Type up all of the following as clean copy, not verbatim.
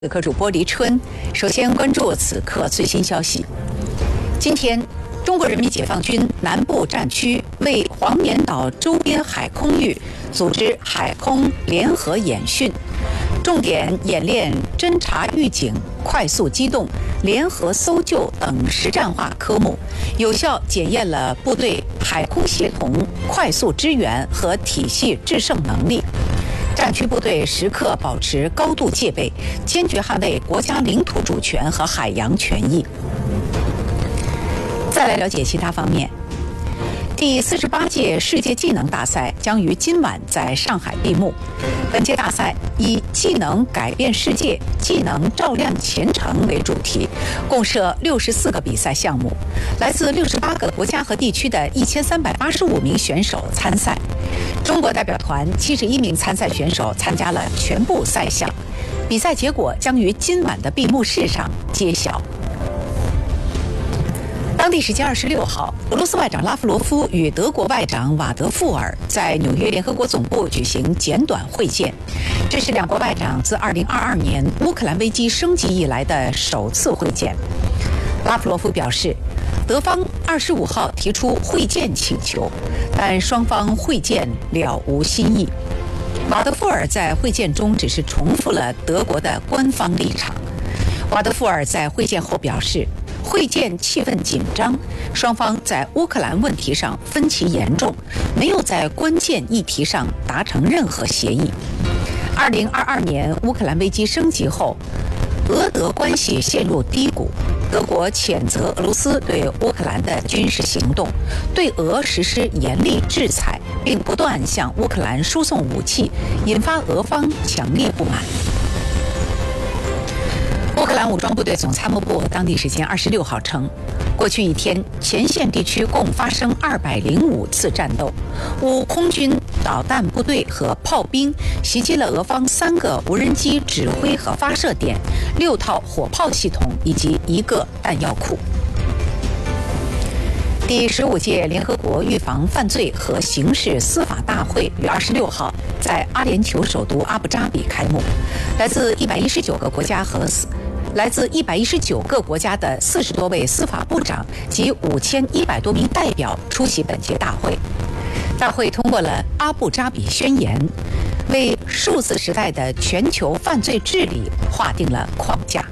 此刻主播黎春，首先关注此刻最新消息。今天，中国人民解放军南部战区为黄岩岛周边海空域组织海空联合演训，重点演练侦察预警、快速机动、联合搜救等实战化科目，有效检验了部队海空协同、快速支援和体系制胜能力。战区部队时刻保持高度戒备，坚决捍卫国家领土主权和海洋权益。再来了解其他方面。第48届世界技能大赛将于今晚在上海闭幕。本届大赛以“技能改变世界，技能照亮前程”为主题，共设64个比赛项目，来自68个国家和地区的1385名选手参赛。中国代表团71名参赛选手参加了全部赛项，比赛结果将于今晚的闭幕式上揭晓。当地时间26号，俄罗斯外长拉夫罗夫与德国外长瓦德富尔在纽约联合国总部举行简短会见，这是两国外长自2022年乌克兰危机升级以来的首次会见。拉夫罗夫表示，德方25号提出会见请求，但双方会见了无新意。瓦德富尔在会见中只是重复了德国的官方立场。瓦德富尔在会见后表示，会见气氛紧张，双方在乌克兰问题上分歧严重，没有在关键议题上达成任何协议。2022年乌克兰危机升级后，俄德关系陷入低谷，德国谴责俄罗斯对乌克兰的军事行动，对俄实施严厉制裁，并不断向乌克兰输送武器，引发俄方强烈不满。乌克兰武装部队总参谋部当地时间26号称，过去一天前线地区共发生205次战斗，乌空军导弹部队和炮兵袭击了俄方3个无人机指挥和发射点、6套火炮系统以及1个弹药库。第15届联合国预防犯罪和刑事司法大会于26号在阿联酋首都阿布扎比开幕，来自119个国家的40多位司法部长及5100多名代表出席本届大会。大会通过了阿布扎比宣言，为数字时代的全球犯罪治理划定了框架。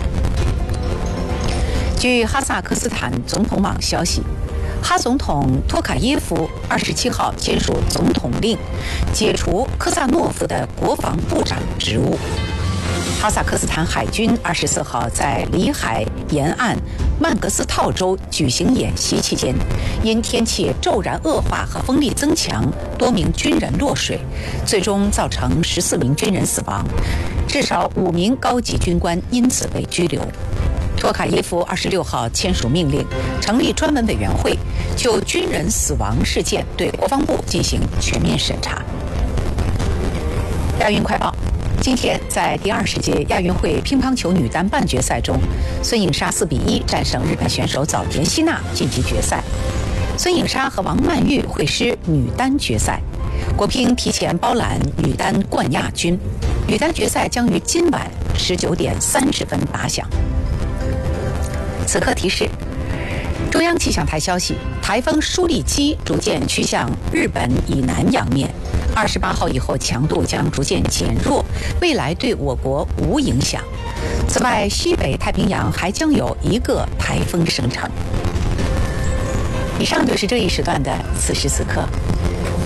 据哈萨克斯坦总统网消息，哈总统托卡耶夫27号签署总统令，解除科萨诺夫的国防部长职务。哈萨克斯坦海军24号在里海沿岸曼格斯套州举行演习期间，因天气骤然恶化和风力增强，多名军人落水，最终造成14名军人死亡，至少5名高级军官因此被拘留。托卡耶夫26号签署命令，成立专门委员会，就军人死亡事件对国防部进行全面审查。亚运快报。今天在第20届亚运会乒乓球女单半决赛中，孙颖莎4比1战胜日本选手早田希娜晋级决赛。孙颖莎和王曼玉会师女单决赛，国乒提前包揽女单冠亚军。女单决赛将于今晚19点30分打响。此刻提示：中央气象台消息，台风舒力基逐渐趋向日本以南洋面，28号以后强度将逐渐减弱，未来对我国无影响。此外，西北太平洋还将有1个台风生成。以上就是这一时段的此时此刻。